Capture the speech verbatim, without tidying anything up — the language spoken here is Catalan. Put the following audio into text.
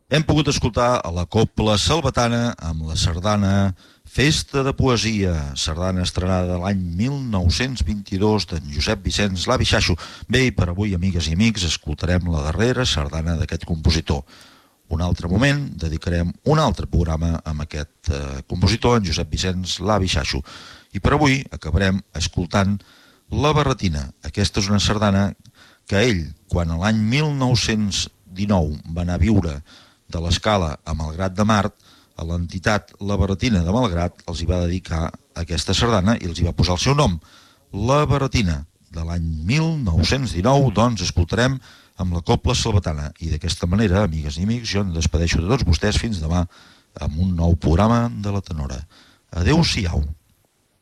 Hem pogut escoltar a la Cobla Salvatana amb la sardana Festa de Poesia, sardana estrenada l'any mil nou-cents vint-i-dos d'en Josep Vicenç L'avi Xaxo. Bé, i per avui, amigues i amics, escoltarem la darrera sardana d'aquest compositor. Un altre moment dedicarem un altre programa amb aquest eh, compositor, en Josep Vicenç L'avi Xaxo. I per avui acabarem escoltant La Barretina. Aquesta és una sardana que ell, quan l'any mil nou-cents dinou va anar a viure de l'Escala a Malgrat de Mar, a l'entitat La Barretina de Malgrat els hi va dedicar aquesta sardana i els hi va posar el seu nom, La Barretina, de l'any mil nou-cents dinou. Doncs escoltarem amb la Cobla Salvatana. I d'aquesta manera, amigues i amics, jo em despedeixo de tots vostès fins demà amb un nou programa de la Tenora. Adéu-siau.